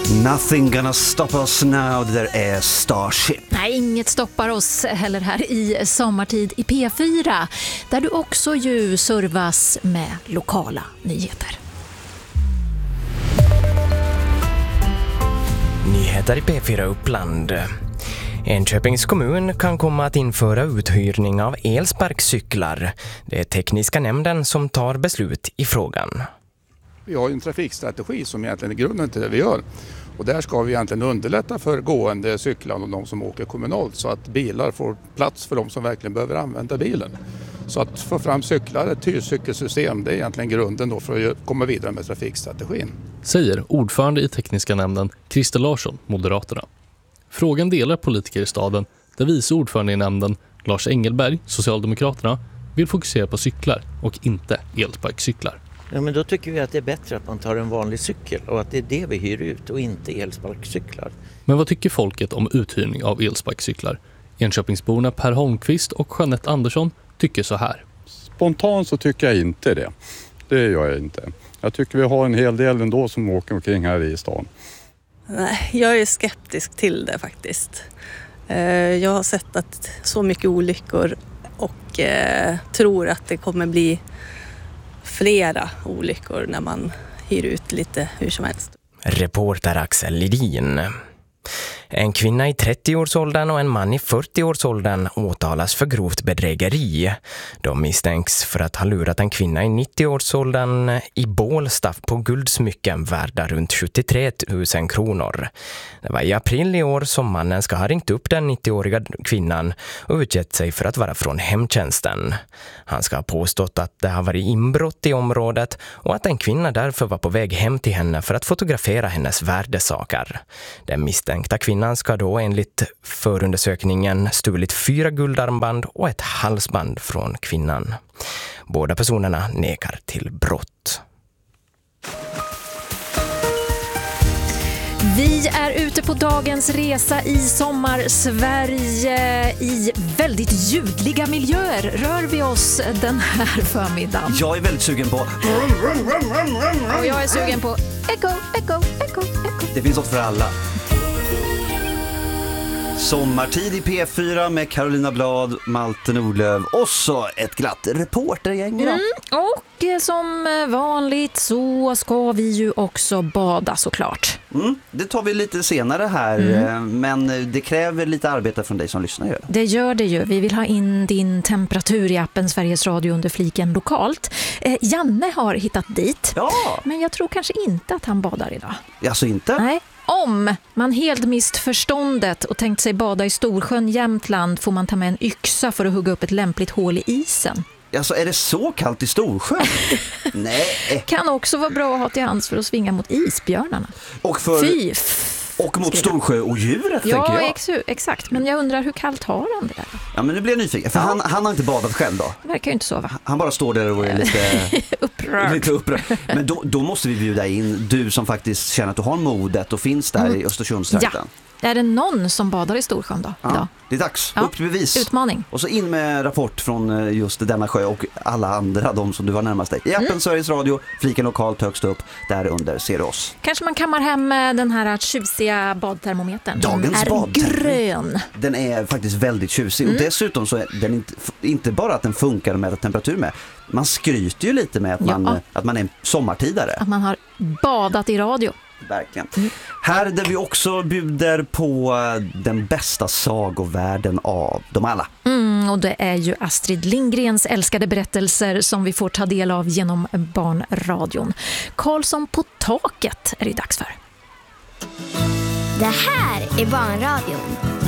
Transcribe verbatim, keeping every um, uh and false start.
Nothing gonna stop us now, det där är Starship. Nej, inget stoppar oss heller här i Sommartid i P fyra, där du också ju servas med lokala nyheter. Nyheter i P fyra Uppland. Enköpings kommun kan komma att införa uthyrning av elsparkcyklar. Det är tekniska nämnden som tar beslut i frågan. Vi har en trafikstrategi som egentligen är grunden till det vi gör. Och där ska vi egentligen underlätta för gående, cyklande och de som åker kommunalt så att bilar får plats för de som verkligen behöver använda bilen. Så att få fram cyklar, ett hyrcykelsystem, det är egentligen grunden då för att komma vidare med trafikstrategin. Säger ordförande i tekniska nämnden Christer Larsson, Moderaterna. Frågan delar politiker i staden där vice ordförande i nämnden Lars Engelberg, Socialdemokraterna, vill fokusera på cyklar och inte elsparkcyklar. Ja, men då tycker vi att det är bättre att man tar en vanlig cykel och att det är det vi hyr ut och inte elsparkcyklar. Men vad tycker folket om uthyrning av elsparkcyklar? Enköpingsborna Per Holmqvist och Jeanette Andersson tycker så här. Spontant så tycker jag inte det. Det gör jag inte. Jag tycker vi har en hel del ändå som åker omkring här i stan. Nej, jag är skeptisk till det faktiskt. Jag har sett att så mycket olyckor och tror att det kommer bli flera olyckor när man hyr ut lite hur som helst. Reporter Axel Lidin. En kvinna i trettioårsåldern och en man i fyrtioårsåldern åtalas för grovt bedrägeri. De misstänks för att ha lurat en kvinna i nittioårsåldern i Bålsta på guldsmycken värda runt sjuttiotre tusen kronor. Det var i april i år som mannen ska ha ringt upp den nittioåriga kvinnan och utgett sig för att vara från hemtjänsten. Han ska ha påstått att det har varit inbrott i området och att en kvinna därför var på väg hem till henne för att fotografera hennes värdesaker. Den misstänkta kvinnan ska då enligt förundersökningen stulit fyra guldarmband och ett halsband från kvinnan. Båda personerna nekar till brott. Vi är ute på dagens resa i sommar-Sverige i väldigt ljudliga miljöer. Rör vi oss den här förmiddagen? Jag är väldigt sugen på... Och jag är sugen på echo, echo, echo, echo. Det finns något för alla. Sommartid i P fyra med Carolina Blad, Malte Nordlöf och så ett glatt reportergäng. Mm, och som vanligt så ska vi ju också bada såklart. Mm, det tar vi lite senare här, mm. men det kräver lite arbete från dig som lyssnar ju. Det gör det ju. Vi vill ha in din temperatur i appen Sveriges Radio under fliken lokalt. Eh, Janne har hittat dit, ja. Men jag tror kanske inte att han badar idag. Alltså inte? Nej. Om man helt mist förståndet och tänkt sig bada i Storsjön, Jämtland, får man ta med en yxa för att hugga upp ett lämpligt hål i isen. Alltså, är det så kallt i Storsjön? Nej. Kan också vara bra att ha till hands för att svinga mot isbjörnarna. Och för... Fy. Och mot Storsjö och djuret, ja, tänker jag. Ex- exakt. Men jag undrar hur kallt har han det där? Ja, men nu blir jag nyfiken. För ja. han, han har inte badat själv då? Verkar ju inte så, va? Han bara står där och är lite upprörd. lite upprörd. Men då, då måste vi bjuda in du som faktiskt känner att du har modet och finns där mm. i Östersundstrakten. Ja. Är det någon som badar i Storsjön då? Ja, idag? det är dags. Ja. Upp till bevis. Utmaning. Och så in med rapport från just denna sjö och alla andra, de som du var närmast dig. I appen mm. Sveriges Radio, fliken lokalt högst upp, där under ser du oss. Kanske man kammar hem den här tjusiga badtermometern. Dagens badtermometer. Grön. Den är faktiskt väldigt tjusig. Mm. Och dessutom så är den inte, inte bara att den funkar att mäta temperatur med. Man skryter ju lite med att man, ja. att man är en sommartidare. Att man har badat i radio. Verkligen. Mm. Här där vi också bjuder på den bästa sagovärlden av dem alla. Mm, och det är ju Astrid Lindgrens älskade berättelser som vi får ta del av genom barnradion. Karlsson på taket är det dags för. Det här är barnradion.